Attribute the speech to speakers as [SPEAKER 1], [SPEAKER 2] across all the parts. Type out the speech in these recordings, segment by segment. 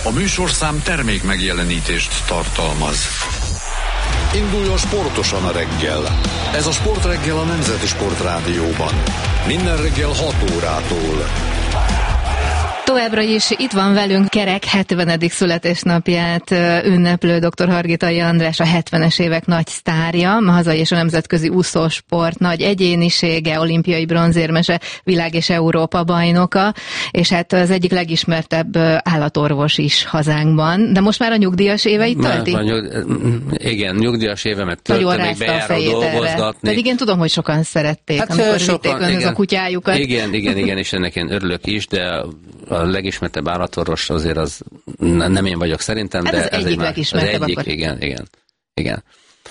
[SPEAKER 1] A műsorszám termék megjelenítést tartalmaz. Induljon sportosan a reggel. Ez a Sportreggel a Nemzeti Sportrádióban. Minden reggel 6 órától.
[SPEAKER 2] Továbbra is itt van velünk kerek 70. születésnapját ünneplő dr. Hargitai András, a 70-es évek nagy sztárja, a hazai és a nemzetközi úszósport nagy egyénisége, olimpiai bronzérmese, világ és Európa bajnoka, és hát az egyik legismertebb állatorvos is hazánkban, de most már a nyugdíjas éveit tölti?
[SPEAKER 3] Igen, nyugdíjas évemet töltöm, még bejáró dolgozgatni.
[SPEAKER 2] Pedig én tudom, hogy sokan szerették,
[SPEAKER 3] hát
[SPEAKER 2] amikor vitték önhöz a kutyájukat.
[SPEAKER 3] Igen, és ennek én örülök is, de a legismertebb állatorvos azért az nem én vagyok szerintem,
[SPEAKER 2] hát
[SPEAKER 3] de
[SPEAKER 2] az egyik legismertebb akkor.
[SPEAKER 3] Igen.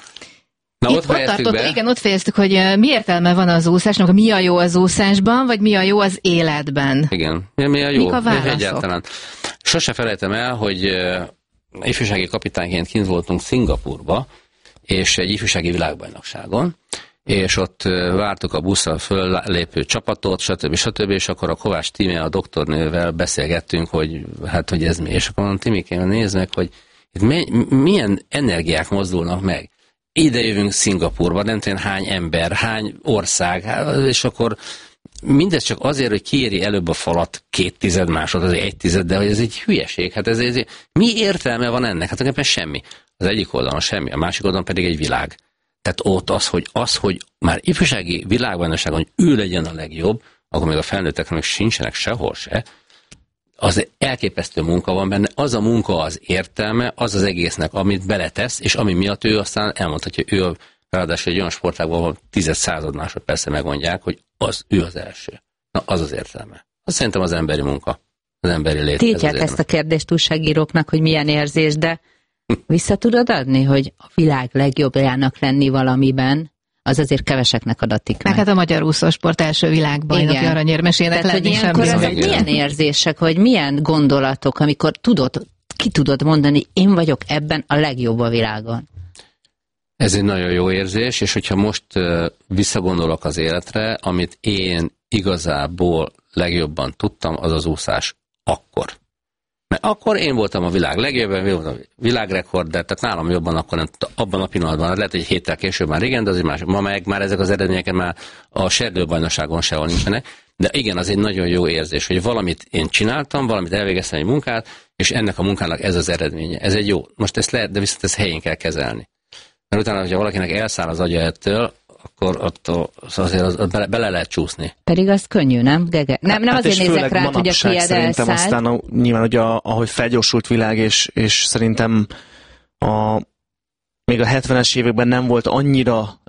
[SPEAKER 2] Na, ott fejeztük, hogy mi értelme van az úszásnak, mi a jó az úszásban, vagy mi a jó az életben.
[SPEAKER 3] Igen, mi a jó?
[SPEAKER 2] Mik a válaszok?
[SPEAKER 3] Egyáltalán. Sose felejtem el, hogy ifjúsági kapitányként kint voltunk Szingapurba, és egy ifjúsági világbajnokságon, és ott vártuk a busszal föllépő csapatot, stb. És akkor a Kovács Tímea, a doktornővel beszélgettünk, hogy hát, hogy ez mi. És akkor mondom, Timikém, nézd meg, hogy itt milyen energiák mozdulnak meg. Ide jövünk Szingapurba, nem tudom hány ember, hány ország, és akkor mindez csak azért, hogy kiéri előbb a falat 2 másod, az 1 de hogy ez egy hülyeség. Hát ez mi értelme van ennek? Hát ebben semmi. Az egyik oldalon semmi, a másik oldalon pedig egy világ. Tehát ott hogy már ifjúsági világbajnokságon ő legyen a legjobb, akkor még a felnőttek még sincsenek sehol se, az elképesztő munka van benne, az a munka az értelme, az az egésznek, amit beletesz, és ami miatt ő aztán elmondhatja, hogy ő ráadásul egy olyan sportágban, ahol 10 másodpercre megmondják, hogy ő az első. Na, az az értelme. Az szerintem az emberi munka, az emberi lét.
[SPEAKER 4] Tétják ezt a kérdést újságíróknak, hogy milyen érzés, de vissza tudod adni, hogy a világ legjobbjának lenni valamiben, az azért keveseknek adatik meg.
[SPEAKER 2] Hát a magyar úszósport első világbajnoki aranyérmesének lenni sem bizony.
[SPEAKER 4] Milyen érzések, vagy milyen gondolatok, amikor ki tudod mondani, én vagyok ebben a legjobb a világon?
[SPEAKER 3] Ez egy nagyon jó érzés, és hogyha most visszagondolok az életre, amit én igazából legjobban tudtam, az az úszás akkor. Mert akkor én voltam a világ legjobb, én voltam a világrekorder, tehát nálam jobban akkor nem, abban a pillanatban, lehet, hogy 1 héttel később már régen, de azért más. Ma meg már ezek az eredmények már a serdőbajnokságon sehol nincsenek, de igen, az egy nagyon jó érzés, hogy valamit én csináltam, valamit elvégeztem egy munkát, és ennek a munkának ez az eredménye. Ez egy jó. Most ezt lehet, de viszont ezt helyén kell kezelni. Mert utána, hogyha valakinek elszáll az agya ettől, akkor azért bele lehet csúszni.
[SPEAKER 4] Pedig az könnyű, nem? Gege? Nem
[SPEAKER 5] hát
[SPEAKER 4] azért nézek rá, hogy a tiéd elszállt.
[SPEAKER 5] Aztán nyilván, hogy ahogy felgyorsult világ, és szerintem még a 70-es években nem volt annyira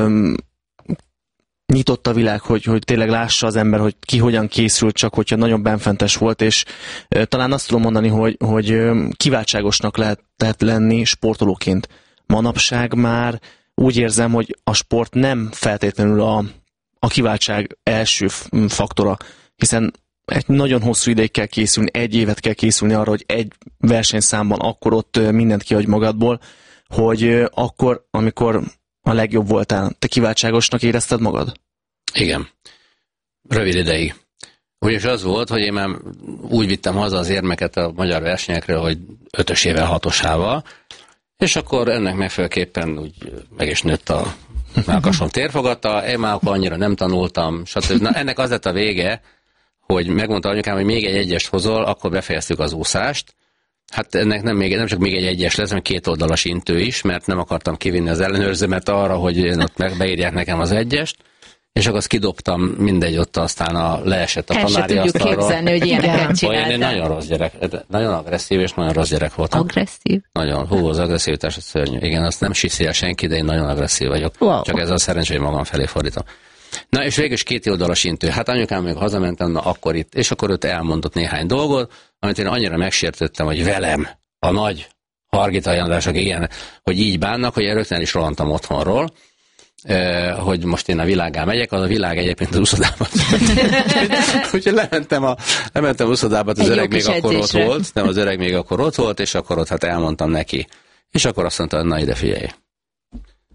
[SPEAKER 5] nyitott a világ, hogy tényleg lássa az ember, hogy ki hogyan készült, csak hogyha nagyon benfentes volt, és talán azt tudom mondani, hogy kiváltságosnak lehet lenni sportolóként. Manapság már úgy érzem, hogy a sport nem feltétlenül a kiváltság első faktora, hiszen egy nagyon hosszú ideig kell készülni, 1 évet kell készülni arra, hogy egy versenyszámban akkor ott mindent kihagy magadból, hogy akkor, amikor a legjobb voltál, te kiváltságosnak érezted magad?
[SPEAKER 3] Igen. Rövid ideig. Ugyanis az volt, hogy én már úgy vittem haza az érmeket a magyar versenyekről, hogy 5-ösével, 6-osával, és akkor ennek megfelelőképpen úgy meg is nőtt a melkasom térfogata, én már akkor annyira nem tanultam, stb. Na, ennek az lett a vége, hogy megmondta anyukám, hogy még egy 1-est hozol, akkor befejeztük az úszást. Hát ennek nem csak még egy 1-es lesz, hanem 2 oldalas intő is, mert nem akartam kivinni az ellenőrzőmet arra, hogy ott beírják nekem az 1-est. És akkor azt kidobtam, mindegy, ott aztán leesett a tanári asztalról.
[SPEAKER 4] El se tudjuk képzelni, hogy ilyeneket csináltál.
[SPEAKER 3] Én nagyon rossz gyerek, nagyon agresszív és nagyon rossz gyerek voltam.
[SPEAKER 4] Agresszív?
[SPEAKER 3] Nagyon. Az agresszivitás az szörnyű. Igen, azt nem siszi el senki, de én nagyon agresszív vagyok.
[SPEAKER 4] Wow.
[SPEAKER 3] Csak ez a szerencsé, hogy magam felé fordítom. Na és végül is 2 oldalas intő. Hát anyukám még hazamentem, na akkor itt. És akkor őt elmondott néhány dolgot, amit én annyira megsértődtem, hogy velem a nagy Hargitai Andrások ilyen, hogy így bánnak, hogy rögtön is rohantam otthonról, hogy most én a világgá megyek, az a világ egyébként az úszodában. Úgyhogy lementem úszodába, az öreg még akkor ott volt, nem az öreg még akkor ott volt, és akkor ott hát elmondtam neki. És akkor azt mondta, na ide figyelj.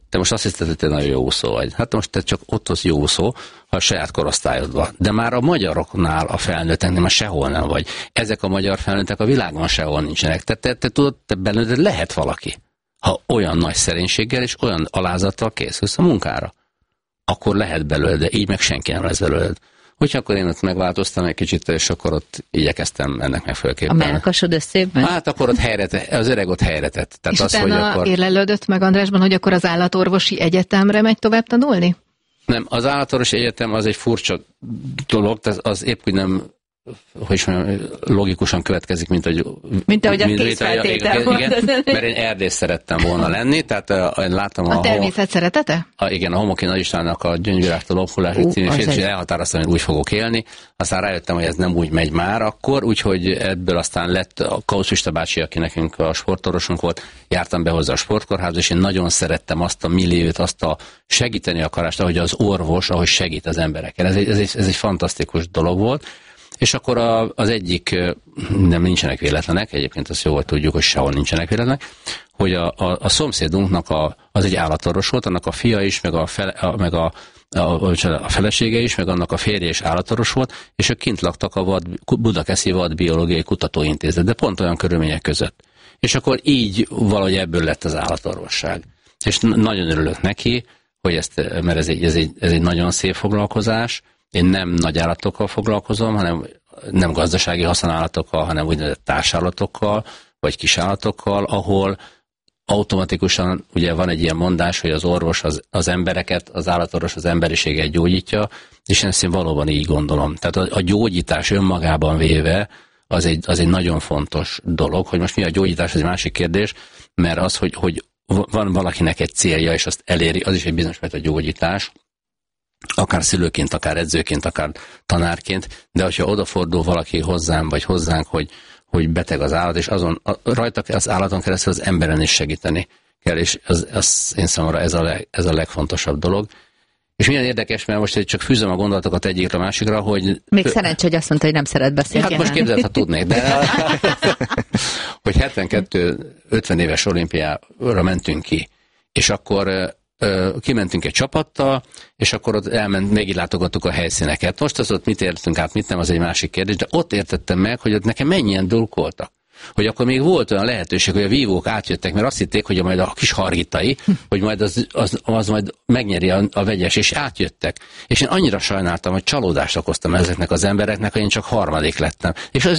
[SPEAKER 3] te most azt hiszed, hogy te nagyon jó úszó vagy. Hát most te csak ott az jó úszó, ha a saját korosztályodban. De már a magyaroknál a felnőtteknél már sehol nem vagy. Ezek a magyar felnőttek a világon sehol nincsenek. Te tudod, te benned lehet valaki. Ha olyan nagy szerénységgel és olyan alázattal készülsz a munkára, akkor lehet belőle, de így meg senki nem lesz belőled. Hogyha akkor én ott megváltoztam egy kicsit, és akkor ott igyekeztem ennek megfölképpen.
[SPEAKER 4] A mellkasod összében?
[SPEAKER 3] Hát akkor ott az öreg ott helyre tett. Tehát
[SPEAKER 2] és
[SPEAKER 3] az,
[SPEAKER 2] utána
[SPEAKER 3] hogy akkor...
[SPEAKER 2] érlelődött meg Andrásban, hogy akkor az állatorvosi egyetemre megy tovább tanulni?
[SPEAKER 3] Nem, az állatorvosi egyetem az egy furcsa dolog, az épp úgy nem, hogy mondjam, logikusan következik, mint ahogy
[SPEAKER 4] a készfeltétel volt.
[SPEAKER 3] Igen, mert én erdész szerettem volna lenni, tehát én láttam
[SPEAKER 2] a természet szeretete?
[SPEAKER 3] Igen, a Homoki Nagy Istvánnak a Gyöngyvirágtól lopulás című film, és elhatároztam, hogy úgy fogok élni. Aztán rájöttem, hogy ez nem úgy megy már akkor, úgyhogy ebből aztán lett a Kausz Pista bácsi, aki nekünk a sportorvosunk volt, jártam be hozzá a sportkórházba, és én nagyon szerettem azt a milliót, azt a segíteni akarást, ahogy az orvos, ahogy segít az embereken. Ez egy fantasztikus dolog volt. És akkor az egyik, nem nincsenek véletlenek, egyébként azt jól tudjuk, hogy sehol nincsenek véletlenek, hogy a szomszédunknak az egy állatorvos volt, annak a fia is, meg a felesége is, meg annak a férje is állatorvos volt, és ők kint laktak a Budakeszi Vadbiológiai Kutatóintézet, de pont olyan körülmények között. És akkor így valahogy ebből lett az állatorvosság. És nagyon örülök neki, hogy mert ez egy nagyon szép foglalkozás. Én nem nagy állatokkal foglalkozom, hanem nem gazdasági haszonállatokkal, hanem úgynevezett társállatokkal, vagy kisállatokkal, ahol automatikusan ugye van egy ilyen mondás, hogy az orvos az embereket, az állatorvos az emberiséget gyógyítja, és ezt én valóban így gondolom. Tehát a gyógyítás önmagában véve az egy nagyon fontos dolog, hogy most mi a gyógyítás, ez egy másik kérdés, mert az, hogy van valakinek egy célja, és azt eléri, az is egy bizonyos fajta gyógyítás, akár szülőként, akár edzőként, akár tanárként, de hogyha odafordul valaki hozzám, vagy hozzánk, hogy beteg az állat, és rajta az állaton keresztül az emberen is segíteni kell, és az én számomra ez a legfontosabb dolog. És milyen érdekes, mert most csak fűzöm a gondolatokat egyikre a másikra, hogy...
[SPEAKER 4] Még szerencsé, hogy azt mondta, hogy nem szeret beszélni.
[SPEAKER 3] Hát most képzeld, ha tudnék, de hogy 50 éves olimpiára mentünk ki, és akkor kimentünk egy csapattal, és akkor ott meglátogattuk a helyszíneket. Most az ott mit értünk át, mit nem, az egy másik kérdés, de ott értettem meg, hogy ott nekem mennyien voltak. Hogy akkor még volt olyan lehetőség, hogy a vívók átjöttek, mert azt hitték, hogy majd a kis Hargitai, hogy majd az majd megnyeri a vegyes, és átjöttek. És én annyira sajnáltam, hogy csalódást okoztam ezeknek az embereknek, hogy én csak harmadik lettem. És ez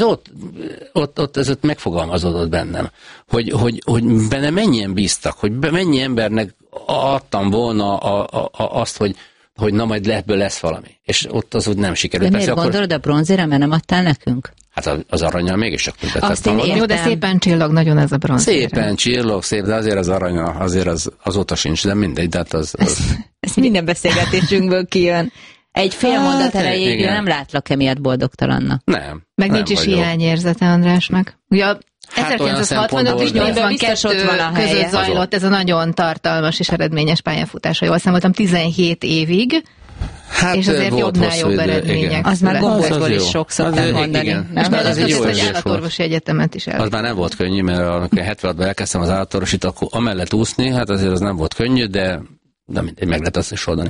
[SPEAKER 3] ott megfogalmazódott bennem, hogy benne mennyien bíztak, hogy mennyi embernek adtam volna azt, hogy na majd ebből lesz valami. És ott az úgy nem sikerült.
[SPEAKER 4] De miért gondolod a bronzére, mert nem adtál nekünk?
[SPEAKER 3] Hát az aranyal mégis csak
[SPEAKER 2] tettem. Jó, de szépen csillog nagyon ez a bronzére.
[SPEAKER 3] Szépen csillog, szép, de azért az aranya, azért azóta sincs, de mindegy. De
[SPEAKER 4] ez minden beszélgetésünkből kijön. Egy fél mondat erejéig nem látlak emiatt boldogtalannak.
[SPEAKER 3] Nem.
[SPEAKER 2] Meg nincs is hiányérzete Andrásnak. Ugye 1965 és 82 között zajlott ez a nagyon tartalmas és eredményes pályafutása. Jól számoltam, 17 évig. Hát és azért jobbnál jobb eredmények.
[SPEAKER 4] Az már Gombolcból is sok szokták mondani.
[SPEAKER 2] És mellett egy állatorvosi egyetemet is el.
[SPEAKER 3] Az már nem volt könnyű, mert amikor 76-ban elkezdtem az állatorvosit, akkor amellett úszni, hát azért az nem volt könnyű, de mindegy, meg lehet azt is oldani.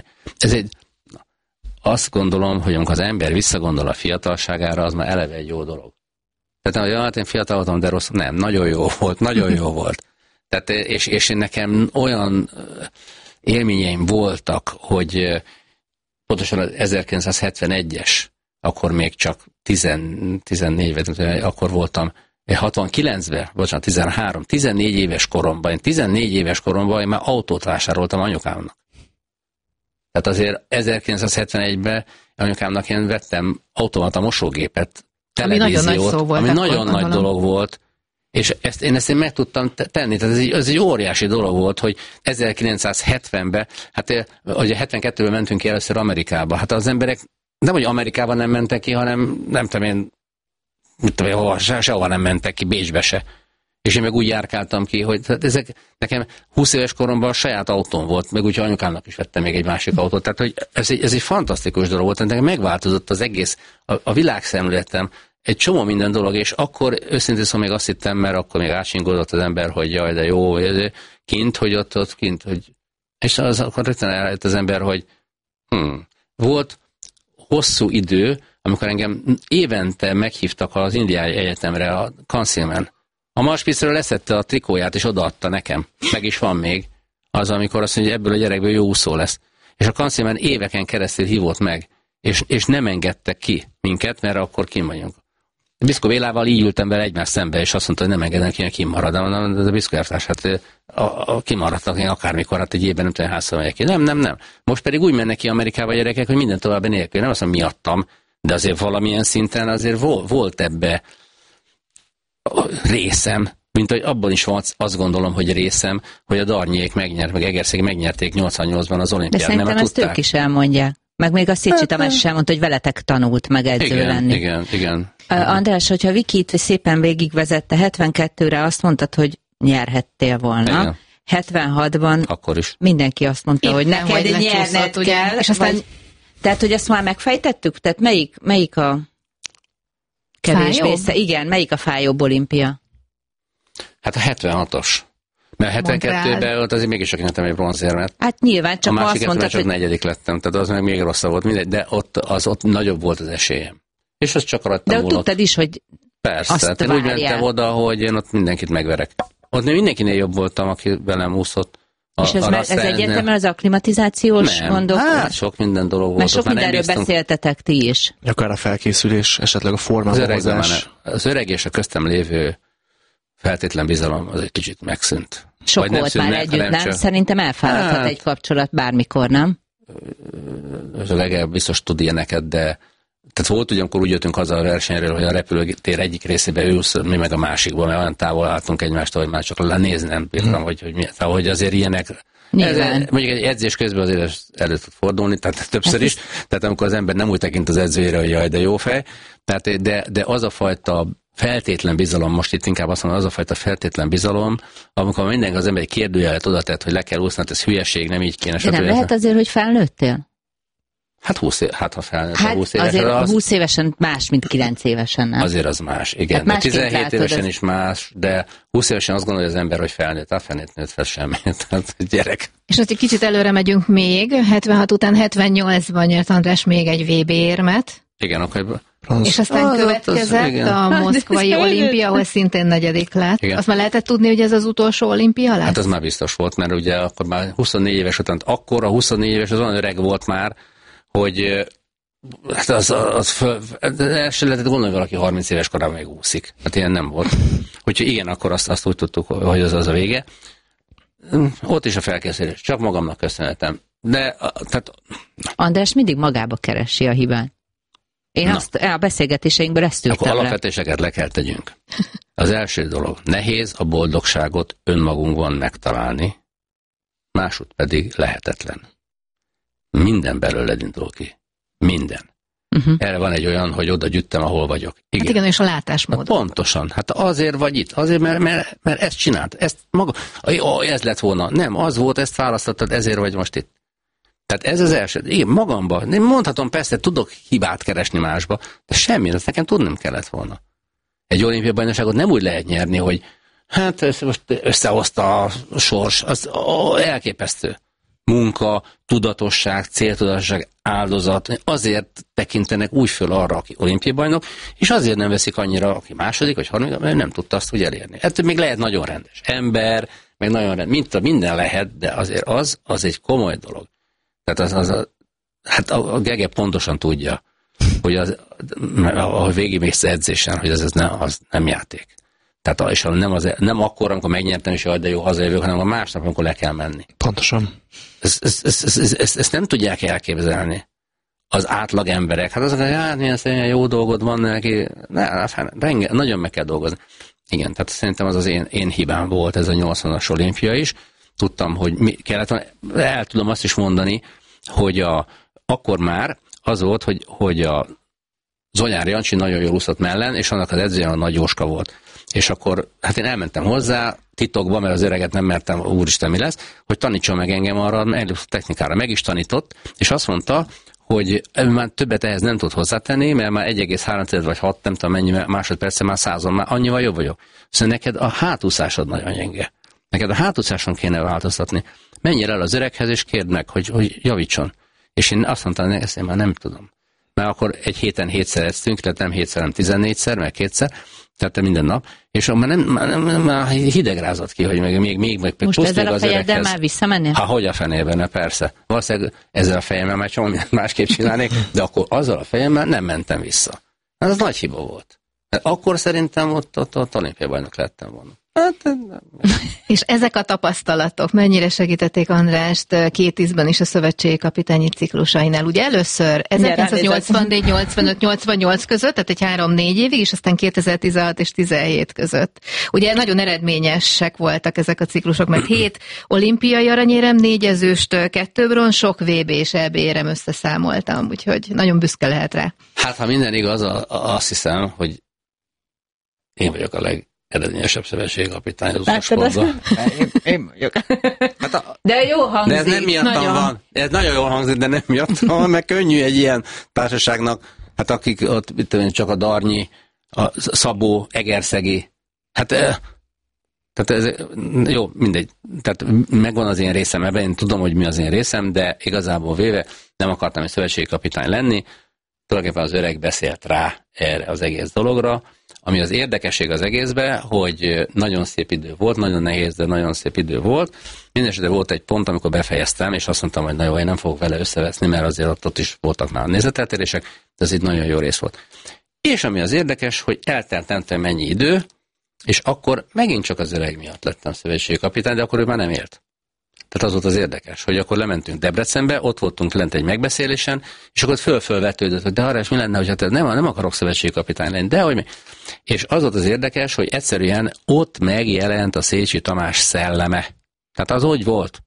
[SPEAKER 3] Azt gondolom, hogy amikor az ember visszagondol a fiatalságára, az már eleve egy jó dolog. Tehát hát én fiatal voltam, de rossz, nem, nagyon jó volt. Tehát, és nekem olyan élményeim voltak, hogy pontosan az 1971-es, akkor még csak 14, akkor voltam, 69-ben, 14 éves koromban, én már autót vásároltam anyukámnak. Tehát azért 1971-ben anyukámnak én vettem automata mosógépet, televíziót, ami nagyon nagy dolog volt, és én ezt meg tudtam tenni, tehát ez egy óriási dolog volt, hogy 1970-ben, hát ugye 72-ben mentünk ki először Amerikába, hát az emberek nem, hogy Amerikában nem mentek ki, hanem nem tudom én, sehova nem mentek ki, Bécsbe se. És én meg úgy járkáltam ki, hogy ezek nekem 20 éves koromban saját autóm volt, meg úgyhogy anyukámnak is vettem még egy másik autót, tehát hogy ez egy fantasztikus dolog volt, nekem megváltozott az egész, a világszemléletem, egy csomó minden dolog, és akkor őszintén szóval még azt hittem, mert akkor még átsingódott az ember, hogy jaj, de jó, kint, hogy ott kint, hogy És az akkor rögtön eljött az ember, hogy volt hosszú idő, amikor engem évente meghívtak az Indiai Egyetemre, a Concealman. A Marspitzről leszette a trikóját, és odaadta nekem. Meg is van még. Az, amikor azt mondja, hogy ebből a gyerekből jó úszó lesz. És a Concealman éveken keresztül hívott meg, és nem engedtek ki minket, mert akkor kim vagyunk. Biszkó Bélával így ültem vele egymás szembe, és azt mondta, hogy nem engedem ki, hogy kimarad. De a Biszkó elvtárs, hát kimaradtak én akármikor, hát egy évben nem tudom, hányszor megyek ki. Nem. Most pedig úgy mennek ki Amerikába a gyerekek, hogy minden további nélkül. Nem azt mondom, miattam, de azért valamilyen szinten azért volt ebbe részem, mint hogy abban is van, azt gondolom, hogy részem, hogy a Darnyék megnyert, meg Egerszegi megnyerték 88-ban az olimpiát.
[SPEAKER 4] De szerintem ezt ők is elmondják. Meg még a Szicsi Tamás is elmondta, hogy veletek tanult meg edző lenni.
[SPEAKER 3] Igen.
[SPEAKER 4] András, hogyha Vikit szépen végigvezette, 72-re azt mondtad, hogy nyerhettél volna.
[SPEAKER 3] Igen.
[SPEAKER 4] 76-ban
[SPEAKER 3] akkor is
[SPEAKER 4] mindenki azt mondta, hogy neked nyerned kell. És aztán, tehát, hogy ezt már megfejtettük? Tehát melyik a kevésbé? Igen, melyik a fájóbb olimpia?
[SPEAKER 3] Hát a 76-os. Mert 72-ben volt azért mégis csak nyertem egy bronzérmet.
[SPEAKER 4] Hát nyilván, csak azt mondtad,
[SPEAKER 3] csak negyedik lettem, tehát az meg még rosszabb volt, mindegy, de ott nagyobb volt az esélyem. És az csak rajtam
[SPEAKER 4] volt. De ott tudtad is, hogy
[SPEAKER 3] persze, tehát én úgy mentem oda, hogy én ott mindenkit megverek. Ott nem mindenkinél jobb voltam, aki velem úszott.
[SPEAKER 4] És ez egyértelműen az akklimatizációs gondok?
[SPEAKER 3] Hát sok minden dolog volt.
[SPEAKER 4] Mert sok mindenről beszéltetek ti is.
[SPEAKER 5] Akár a felkészülés, esetleg a formálkozás.
[SPEAKER 3] Az öreg és a köztem lévő feltétlen bizalom az egy kicsit megszűnt.
[SPEAKER 4] Sok volt már együtt, nem? Szerintem elfáradhat egy kapcsolat bármikor, nem?
[SPEAKER 3] Ez a legalább biztos tud ilyeneket, de tehát volt ugyanakkor úgy jöttünk haza a versenyről, hogy a repülőtér egyik részébe ő mi meg a másikban, mert olyan távol álltunk egymástól, hogy már csak lenézni nem bírtam, hogy azért ilyenek. Mondjuk egy edzés közben azért elő tud fordulni, tehát többször is. Tehát amikor az ember nem úgy tekint az edzőjére, hogy jaj, de jó fej. Tehát, de az a fajta feltétlen bizalom, most itt inkább azt mondom, az a fajta feltétlen bizalom, amikor mindenki az ember egy kérdőjelet oda tett, hogy le kell úszni, hát ez hülyeség, nem így kéne.
[SPEAKER 4] De nem lehet azért, hogy felnőttél?
[SPEAKER 3] Hát 20 év, ha felnőtt
[SPEAKER 4] a 20 évesen. Azért 20 évesen más, mint 9 évesen, nem?
[SPEAKER 3] Azért az más, igen. De 17 évesen is más, de 20 évesen azt gondolja az ember, hogy felnőtt. Hát felnőtt nőtt fel semmit, tehát gyerek.
[SPEAKER 2] És most egy kicsit előre megyünk még, 76 után 78-ban nyert András még egy VB érmet.
[SPEAKER 3] Igen, akkor...
[SPEAKER 2] És aztán következett a moszkvai olimpia, ahol szintén negyedik lett. Igen. Azt már lehetett tudni, hogy ez az utolsó olimpia lesz?
[SPEAKER 3] Hát az már biztos volt, mert ugye akkor már 24 éves után, akkor a 24 éves az olyan öreg volt már, hogy hát az se lehetett gondolni, hogy valaki 30 éves korában még úszik. Hát ilyen nem volt. Úgyhogy igen, akkor azt úgy tudtuk, hogy az a vége. Ott is a felkészülés. Csak magamnak köszönhetem. De, tehát...
[SPEAKER 4] András mindig magába keresi a hibát. Én a beszélgetéseinkből ezt ültem
[SPEAKER 3] le. Akkor alapvetéseket le kell tegyünk. Az első dolog, nehéz a boldogságot önmagunkban megtalálni, másút pedig lehetetlen. Minden belőled indul ki. Minden. Erre van egy olyan, hogy oda gyűjtem, ahol vagyok.
[SPEAKER 2] Igen. Hát igen, és a látásmód.
[SPEAKER 3] Hát pontosan. Hát azért vagy itt. Azért, mert ezt csinált. Ezt maga... ez lett volna. Nem, az volt, ezt választottad, ezért vagy most itt. Tehát ez az első. Igen, magamban. Én mondhatom, persze, tudok hibát keresni másba, de semmi, ezt nekem tudnom kellett volna. Egy olimpiai bajnokságot nem úgy lehet nyerni, hogy hát most összehozta a sors. Az elképesztő. Munka, tudatosság, céltudatosság, áldozat. Azért tekintenek úgy föl arra, aki olimpiai bajnok, és azért nem veszik annyira, aki második vagy harmadik, mert nem tudta azt úgy elérni. Ettől még lehet nagyon rendes ember, meg nagyon rendes. Minden lehet, de azért az egy komoly dolog. Tehát hát a Gege pontosan tudja, hogy ahogy végigmész edzésen, hogy az nem játék. Tehát és nem akkor, amikor megnyertem, és jaj, de jó, hazajövök, hanem a másnap, amikor le kell menni.
[SPEAKER 5] Pontosan.
[SPEAKER 3] Ezt nem tudják elképzelni az átlag emberek. Hát azok, hogy hát milyen jó dolgod van neki, nagyon meg kell dolgozni. Igen, tehát szerintem az az én hibám volt ez a 80-as olimpia is. Tudtam, hogy mi kellett volna. El tudom azt is mondani, hogy akkor már az volt, hogy a Zonyár Jancsi nagyon jól úszott mellen, és annak az edzője a Nagy Jóska volt. És akkor, hát én elmentem hozzá, titokban, mert az öreget nem mertem, úristen mi lesz, hogy tanítson meg engem arra a technikára. Meg is tanított, és azt mondta, hogy már többet ehhez nem tud hozzátenni, mert már 1,3 vagy 6, nem tudom mennyi másodperce, már 100-on, már annyival jobb vagyok. Szóval neked a hátúszásod nagyon gyenge. Neked a hátúszáson kéne változtatni. menjél el az öreghez, és kérd meg, hogy javítson. És én azt mondtam, hogy ezt én már nem tudom. Mert akkor egy héten 7-szer edztünk, tehát nem 7-szer, hanem 14-szer, meg 2-szer, tehát minden nap, és már hidegrázott ki, hogy még
[SPEAKER 4] most ezzel a fejeddel már visszamenni?
[SPEAKER 3] Hogy a fenében, persze. Valószínűleg ezzel a fejemmel már csomó mindent másképp csinálnék, de akkor azzal a fejemmel nem mentem vissza. Ez nagy hiba volt. Akkor szerintem ott olimpiai bajnok lettem volna.
[SPEAKER 2] És ezek a tapasztalatok mennyire segítették Andrást 2010-ben is a szövetségi kapitányi ciklusainál? Ugye először 1984, 85, 88 között, tehát egy 3-4 évig, és aztán 2016 és 17 között. Ugye nagyon eredményesek voltak ezek a ciklusok, mert 7 olimpiai aranyérem, 4 ezüst, 2 bronz, sok VB és EB érem összeszámoltam, úgyhogy nagyon büszke lehet rá.
[SPEAKER 3] Hát, ha minden igaz, azt hiszem, hogy én vagyok a eredményesebb szövetségi kapitány az sportban.
[SPEAKER 4] Én vagyok. De jó hangzik.
[SPEAKER 3] De ez nem miattam van. Ez nagyon jól hangzik, de nem miattam van, mert könnyű egy ilyen társaságnak, hát akik ott csak a Darnyi, a Szabó, Egerszegi, tehát ez, jó, mindegy. Tehát megvan az én részem ebben, én tudom, hogy mi az én részem, de igazából véve nem akartam egy szövetségi kapitány lenni. Tulajdonképpen az öreg beszélt rá erre az egész dologra, ami az érdekesség az egészben, hogy nagyon szép idő volt, nagyon nehéz, de nagyon szép idő volt. Mindenesetre volt egy pont, amikor befejeztem, és azt mondtam, hogy na jó, én nem fogok vele összeveszni, mert azért ott is voltak már nézeteltérések, de ez egy nagyon jó rész volt. És ami az érdekes, hogy eltelt nem tudom mennyi idő, és akkor megint csak az öreg miatt lettem szövetségi kapitány, de akkor ő már nem élt. Tehát az volt az érdekes, hogy akkor lementünk Debrecenbe, ott voltunk lent egy megbeszélésen, és akkor fölvetődött, hogy de Harás, mi lenne, hogy hát nem akarok szövetségi kapitány lenni, de hogy mi? És az volt az érdekes, hogy egyszerűen ott megjelent a Szécsi Tamás szelleme. Tehát az úgy volt.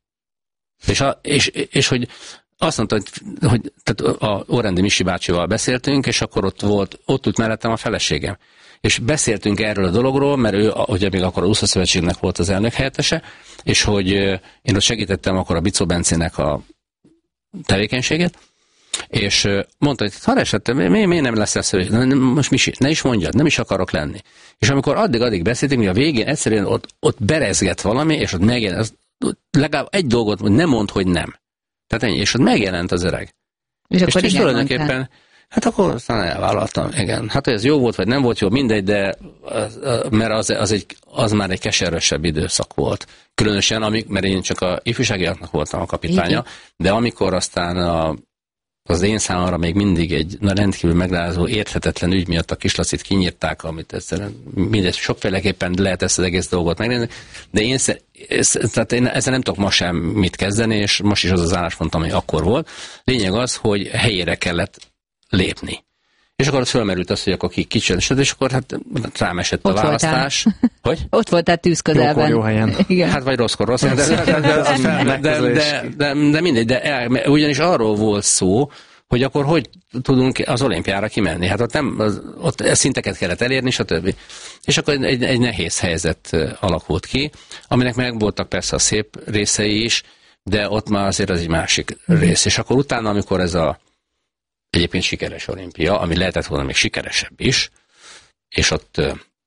[SPEAKER 3] És hogy azt mondta, hogy tehát a Órendi Misi bácsival beszéltünk, és akkor ott ült mellettem a feleségem. És beszéltünk erről a dologról, mert ő, ugye még akkor a Úszó Szövetségnek volt az elnök helyettese, és hogy én ott segítettem akkor a Bicó Bencének a tevékenységet, és mondta, hogy Harás, hát miért nem lesz szövetség? Most Misi, ne is mondjad, nem is akarok lenni. És amikor addig beszéltünk, hogy a végén egyszerűen ott berezgett valami, és ott megjelent, legalább egy dolgot, nem mondd, hogy nem. Tehát ennyi, és ott megjelent az öreg. És akkor és tulajdonképpen hát akkor aztán elvállaltam, igen. Hát ez jó volt, vagy nem volt jó, mindegy, de mert az már egy keservesebb időszak volt. Különösen, mert én csak a ifjúságiaknak voltam a kapitánya, de amikor aztán az én számomra még mindig egy rendkívül megrázó, érthetetlen ügy miatt a Kislacit kinyírták, amit egyszerűen mindegy, sokféleképpen lehet ezt az egész dolgot megnézni, de én ezzel nem tudok ma sem mit kezdeni, és most is az az álláspont, ami akkor volt. Lényeg az, hogy helyére kellett lépni. És akkor ott fölmerült az, hogy akkor kicsinyesed, és akkor hát rám esett a választás. Hogy?
[SPEAKER 4] Ott voltál tűz közelben.
[SPEAKER 5] Jó helyen.
[SPEAKER 4] Igen.
[SPEAKER 3] Hát vagy rosszkor rossz, de mindegy, de ugyanis arról volt szó, hogy akkor hogy tudunk az olimpiára kimenni. Hát ott szinteket kellett elérni, stb. És akkor egy nehéz helyzet alakult ki, aminek meg voltak persze a szép részei is, de ott már azért az egy másik rész. És akkor utána, amikor ez egyébként sikeres olimpia, ami lehetett volna még sikeresebb is, és ott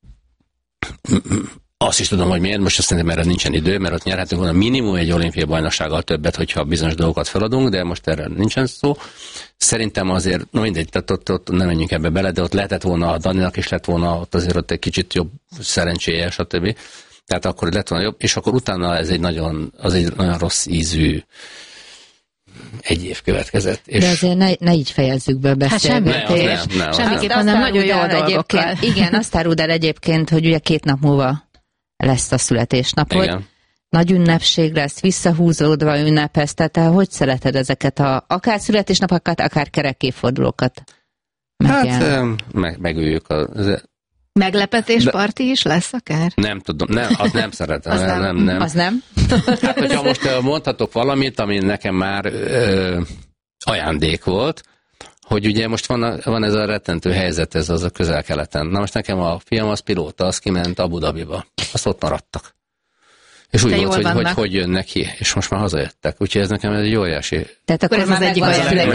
[SPEAKER 3] azt is tudom, hogy miért, most azt szerintem erre nincsen idő, mert ott nyerhetünk volna minimum egy olimpiai bajnoksággal többet, hogyha bizonyos dolgokat feladunk, de most erre nincsen szó. Szerintem azért, mindegy, tehát ott nem menjünk ebbe bele, de ott lehetett volna, a Daninak is lett volna ott azért ott egy kicsit jobb szerencséje, stb. Tehát akkor lett volna jobb, és akkor utána ez egy nagyon rossz ízű egy év következett.
[SPEAKER 4] De azért ne így fejezzük be a beszélgetést.
[SPEAKER 2] Semmiképpen nem, nagyon jó dolgokkal.
[SPEAKER 4] Igen, azt áruld el egyébként, hogy ugye 2 nap múlva lesz a születésnapod. Igen. Nagy ünnepség lesz, visszahúzódva ünnepez, tehát hogy szereted ezeket akár születésnapokat, akár kerekéfordulókat?
[SPEAKER 2] Hát, megüljük Meglepetésparti is lesz akár?
[SPEAKER 3] Nem tudom, azt nem szeretem. Nem.
[SPEAKER 4] Az nem?
[SPEAKER 3] Hát, hogyha most mondhatok valamit, ami nekem már ajándék volt, hogy ugye most van ez a rettentő helyzet, ez az a Közel-Keleten. Na most nekem a fiam az pilóta, az kiment Abu Dhabiba. Azt ott maradtak. És úgy volt, hogy jönnek ki, és most már hazajöttek. Úgyhogy ez nekem egy óriási...
[SPEAKER 4] Tehát akkor ez az egyik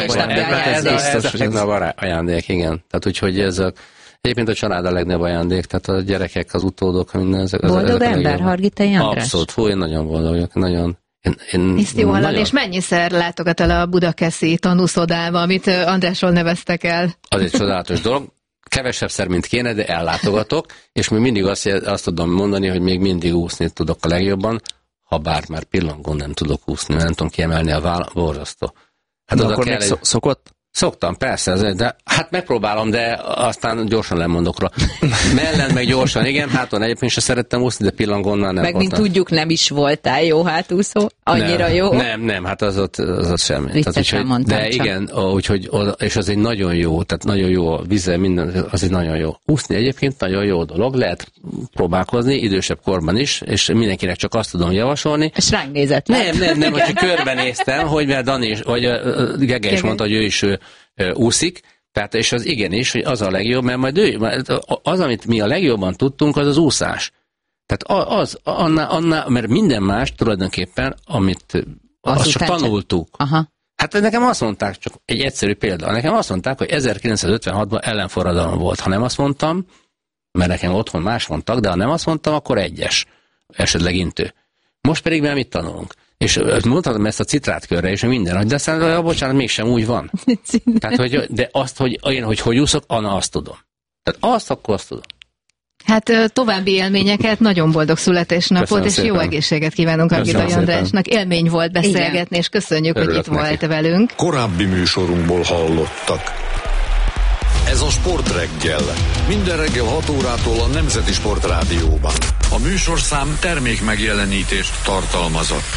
[SPEAKER 3] ajándék, igen. Tehát úgyhogy ez egyébként a család a legnagyobb ajándék, tehát a gyerekek, az utódok, minden.
[SPEAKER 4] Boldog ember, Hargitai András?
[SPEAKER 3] Abszolút, én nagyon boldog vagyok, nagyon.
[SPEAKER 2] Ezt jó hallani, és mennyiszer látogat el a budakeszi tanúszodába, amit Andrásról neveztek el?
[SPEAKER 3] Az egy csodálatos dolog. Kevesebbszer, mint kéne, de ellátogatok, és még mindig azt tudom mondani, hogy még mindig úszni tudok a legjobban, ha bár már pillangon nem tudok úszni, nem tudom kiemelni a borzasztó.
[SPEAKER 5] Hát akkor még szokott?
[SPEAKER 3] Szoktam, persze, de hát megpróbálom, de aztán gyorsan lemondok rá. Mellent meg gyorsan, igen, háton egyébként sem szerettem úszni, de pillangonnal nem
[SPEAKER 4] meg
[SPEAKER 3] voltam.
[SPEAKER 4] Meg mint tudjuk, nem is voltál jó hátúszó, annyira
[SPEAKER 3] nem,
[SPEAKER 4] jó.
[SPEAKER 3] Nem, hát az ott semmi.
[SPEAKER 4] Viccesen mondtam
[SPEAKER 3] de
[SPEAKER 4] csak.
[SPEAKER 3] Igen, úgyhogy, és az egy nagyon jó, tehát nagyon jó a vize, minden, az egy nagyon jó. Úszni egyébként nagyon jó dolog, lehet próbálkozni, idősebb korban is, és mindenkinek csak azt tudom javasolni.
[SPEAKER 4] És ránk nézett.
[SPEAKER 3] Nem, hogy körbenéztem, hogy mert Dani is, vagy Gege is mondta, hogy ő is úszik, tehát és az igenis, hogy az a legjobb, mert majd az, amit mi a legjobban tudtunk, az az úszás. Tehát annál, mert minden más tulajdonképpen, amit azt csak tanultuk.
[SPEAKER 4] Aha.
[SPEAKER 3] Hát nekem azt mondták, csak egy egyszerű példa, nekem azt mondták, hogy 1956-ban ellenforradalom volt. Ha nem azt mondtam, mert nekem otthon más mondtak, de ha nem azt mondtam, akkor egyes, esetleg intő. Most pedig már mit tanulunk? És mondhatom ezt a citrátkörre, és minden, de aztán, bocsánat, mégsem úgy van. Tehát, de azt, hogy úszok, azt tudom. Tehát azt tudom.
[SPEAKER 2] Hát további élményeket, nagyon boldog születésnapot,
[SPEAKER 3] Köszönöm
[SPEAKER 2] és
[SPEAKER 3] szépen.
[SPEAKER 2] jó egészséget kívánunk Hargitai Andrásnak. Élmény volt beszélgetni,
[SPEAKER 4] Igen.
[SPEAKER 2] és köszönjük,
[SPEAKER 3] Örülök
[SPEAKER 2] hogy itt
[SPEAKER 3] neki.
[SPEAKER 2] volt velünk.
[SPEAKER 1] Korábbi műsorunkból hallottak. Ez a Sportreggel. Minden reggel 6 órától a Nemzeti Sportrádióban. A műsorszám termék megjelenítést tartalmazott.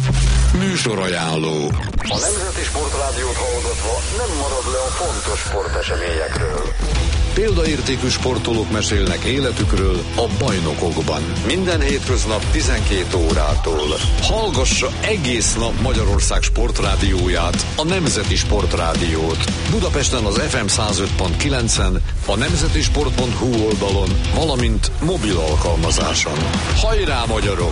[SPEAKER 1] Műsorajánló. A Nemzeti Sportrádiót hallgatva nem marad le a fontos sporteseményekről. Példaértékű sportolók mesélnek életükről a bajnokokban. Minden hétköznap 12 órától. Hallgassa egész nap Magyarország sportrádióját, a Nemzeti Sportrádiót. Budapesten az FM 105.9-en, a nemzetisport.hu oldalon, valamint mobil alkalmazáson. Hajrá, magyarok!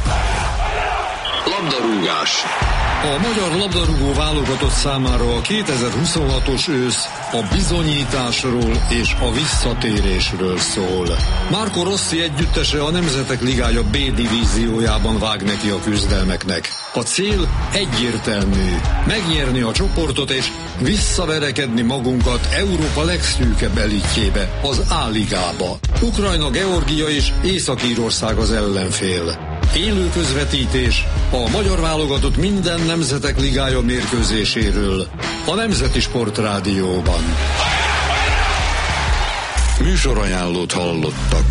[SPEAKER 1] Labdarúgás. A magyar labdarúgó válogatott számára a 2026-os ősz a bizonyításról és a visszatérésről szól. Marco Rossi együttese a Nemzetek Ligája B divíziójában vág neki a küzdelmeknek. A cél egyértelmű, megnyerni a csoportot és visszaverekedni magunkat Európa legszűkebb elitjébe, az A-ligába. Ukrajna, Georgia és Észak-Írország az ellenfél. Élő közvetítés a magyar válogatott minden Nemzetek Ligája mérkőzéséről a Nemzeti Sportrádióban. Műsorajánlót hallottak.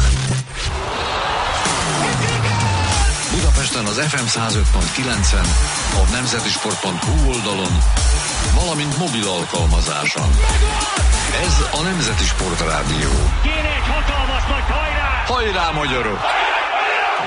[SPEAKER 1] Budapesten az FM 105.9-en, a nemzetisport.hu oldalon, valamint mobil alkalmazáson. Ez a Nemzeti Sportrádió.
[SPEAKER 6] Kéne egy hatalmas nagy hajrá!
[SPEAKER 1] Hajrá, magyarok!